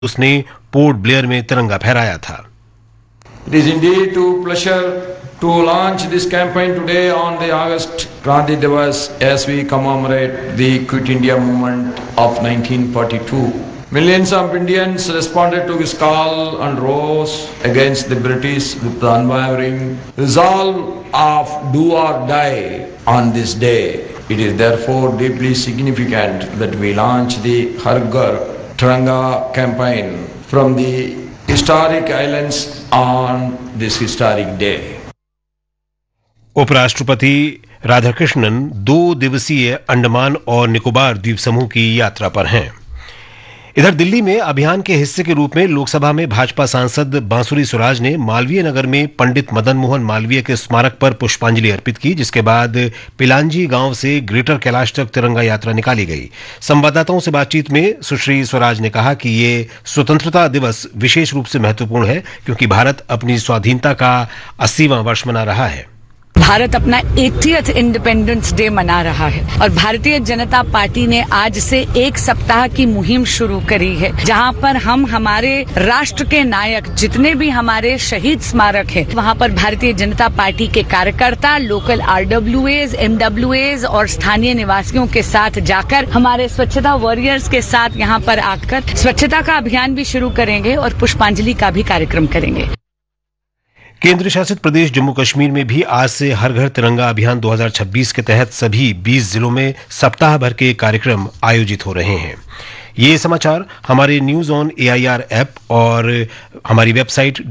उसने port Blair में तिरंगा फहराया था। It is indeed a pleasure to launch this campaign today on the August Kranti Divas as we commemorate the Quit India movement of 1942. Millions of Indians responded to this call and rose against the British with the unwavering resolve of do or die on this day. It is therefore deeply significant that we launch the Har Ghar Tiranga campaign from the historic islands on this historic day. उपराष्ट्रपति राधाकृष्णन 2 दिवसीय अंडमान और निकोबार द्वीप समूह की यात्रा पर हैं। इधर दिल्ली में अभियान के हिस्से के रूप में लोकसभा में भाजपा सांसद बांसुरी सुराज ने मालवीय नगर में पंडित मदन मोहन मालवीय के स्मारक पर पुष्पांजलि अर्पित की, जिसके बाद पिलांजी गांव से ग्रेटर कैलाश तक तिरंगा यात्रा निकाली गई। संवाददाताओं से बातचीत में सुश्री स्वराज ने कहा कि ये स्वतंत्रता दिवस विशेष रूप से महत्वपूर्ण है क्योंकि भारत अपनी स्वाधीनता का 80वां वर्ष मना रहा है। भारत अपना 80th इंडिपेंडेंस डे मना रहा है और भारतीय जनता पार्टी ने आज से 1 सप्ताह की मुहिम शुरू करी है, जहां पर हम हमारे राष्ट्र के नायक जितने भी हमारे शहीद स्मारक है वहां पर भारतीय जनता पार्टी के कार्यकर्ता लोकल RWAs, MWAs और स्थानीय निवासियों के साथ जाकर हमारे स्वच्छता वॉरियर्स के साथ यहां पर आकर स्वच्छता का अभियान भी शुरू करेंगे और पुष्पांजलि का भी कार्यक्रम करेंगे। केंद्र शासित प्रदेश जम्मू कश्मीर में भी आज से हर घर तिरंगा अभियान 2026 के तहत सभी 20 जिलों में सप्ताह भर के कार्यक्रम आयोजित हो रहे हैं। ये समाचार हमारे न्यूज ऑन AIR ऐप और हमारी वेबसाइट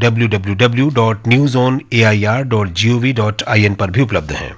www.newsonair.gov.in पर भी उपलब्ध हैं।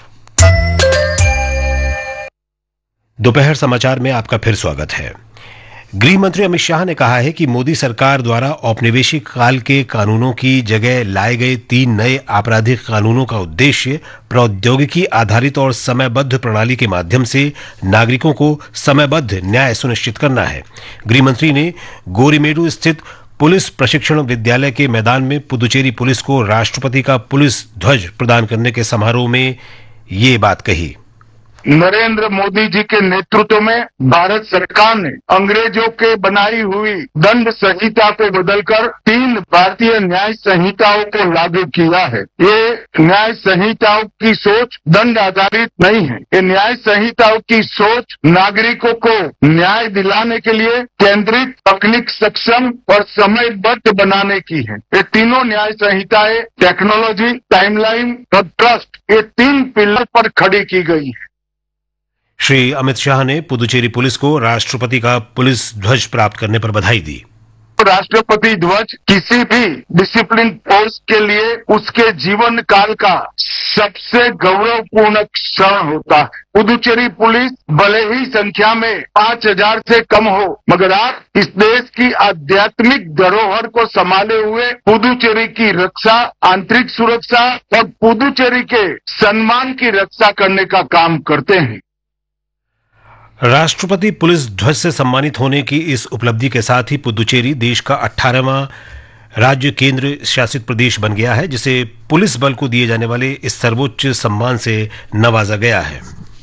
दोपहर समाचार में आपका फिर स्वागत है। गृह मंत्री अमित शाह ने कहा है कि मोदी सरकार द्वारा औपनिवेशिक काल के कानूनों की जगह लाए गए 3 नए आपराधिक कानूनों का उद्देश्य प्रौद्योगिकी आधारित और समयबद्ध प्रणाली के माध्यम से नागरिकों को समयबद्ध न्याय सुनिश्चित करना है। गृह मंत्री ने गोरीमेडू स्थित पुलिस प्रशिक्षण विद्यालय के मैदान में पुदुचेरी पुलिस को राष्ट्रपति का पुलिस ध्वज प्रदान करने के समारोह में ये बात कही। नरेंद्र मोदी जी के नेतृत्व में भारत सरकार ने अंग्रेजों के बनाई हुई दंड संहिता को बदलकर 3 भारतीय न्याय संहिताओं को लागू किया है। ये न्याय संहिताओं की सोच दंड आधारित नहीं है। ये न्याय संहिताओं की सोच नागरिकों को न्याय दिलाने के लिए केंद्रित, तकनीक सक्षम और समयबद्ध बनाने की है। ये तीनों न्याय संहिताएं टेक्नोलॉजी, टाइमलाइन और ट्रस्ट, ये 3 पिलर पर खड़ी की गई है। श्री अमित शाह ने पुदुचेरी पुलिस को राष्ट्रपति का पुलिस ध्वज प्राप्त करने पर बधाई दी। राष्ट्रपति ध्वज किसी भी डिसिप्लिन फोर्स के लिए उसके जीवन काल का सबसे गौरवपूर्ण क्षण होता है। पुदुचेरी पुलिस भले ही संख्या में 5000 से कम हो, मगर आप इस देश की आध्यात्मिक धरोहर को संभाले हुए पुदुचेरी की रक्षा, आंतरिक सुरक्षा और पुदुचेरी के सम्मान की रक्षा करने का काम करते हैं। राष्ट्रपति पुलिस ध्वज से सम्मानित होने की इस उपलब्धि के साथ ही पुदुचेरी देश का 18वां राज्य केंद्र शासित प्रदेश बन गया है, जिसे पुलिस बल को दिए जाने वाले इस सर्वोच्च सम्मान से नवाजा गया है।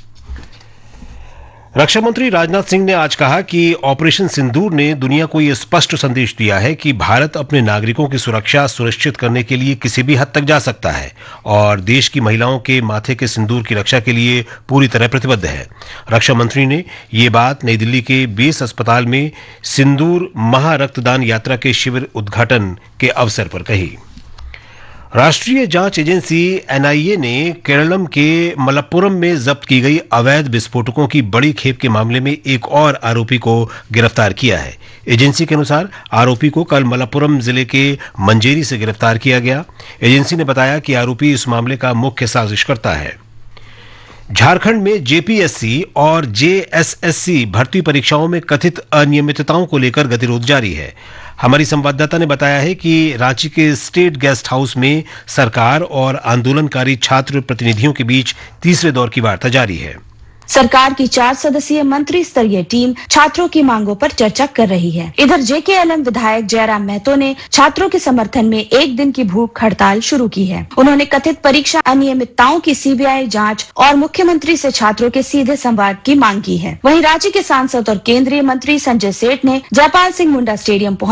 रक्षा मंत्री राजनाथ सिंह ने आज कहा कि ऑपरेशन सिंदूर ने दुनिया को यह स्पष्ट संदेश दिया है कि भारत अपने नागरिकों की सुरक्षा सुनिश्चित करने के लिए किसी भी हद तक जा सकता है और देश की महिलाओं के माथे के सिंदूर की रक्षा के लिए पूरी तरह प्रतिबद्ध है। रक्षा मंत्री ने ये बात नई दिल्ली के बेस अस्पताल में सिंदूर महारक्तदान यात्रा के शिविर उद्घाटन के अवसर पर कही। राष्ट्रीय जांच एजेंसी NIA ने केरलम के मलप्पुरम में जब्त की गई अवैध विस्फोटकों की बड़ी खेप के मामले में एक और आरोपी को गिरफ्तार किया है। एजेंसी के अनुसार आरोपी को कल मलप्पुरम जिले के मंजेरी से गिरफ्तार किया गया। एजेंसी ने बताया कि आरोपी इस मामले का मुख्य साजिशकर्ता है। झारखंड में JPSC और JSSC भर्ती परीक्षाओं में कथित अनियमितताओं को लेकर गतिरोध जारी है। हमारी संवाददाता ने बताया है कि रांची के स्टेट गेस्ट हाउस में सरकार और आंदोलनकारी छात्र प्रतिनिधियों के बीच तीसरे दौर की वार्ता जारी है। सरकार की 4 सदस्यीय मंत्री स्तरीय टीम छात्रों की मांगों पर चर्चा कर रही है। इधर जेकेएलएम विधायक जयराम महतो ने छात्रों के समर्थन में 1 दिन की भूख हड़ताल शुरू की है। उन्होंने कथित परीक्षा अनियमितताओं की सीबीआई जांच और मुख्यमंत्री से छात्रों के सीधे संवाद की मांग की है। वहीं राज्य के सांसद और केंद्रीय मंत्री संजय सेठ ने जयपाल सिंह मुंडा स्टेडियम